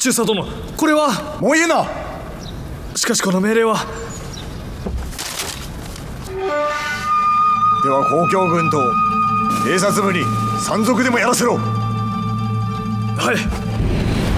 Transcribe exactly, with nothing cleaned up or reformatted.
中佐殿、これは。 もう言うな。 しかしこの命令は。 では公共軍と偵察部に山賊でもやらせろ。 はい。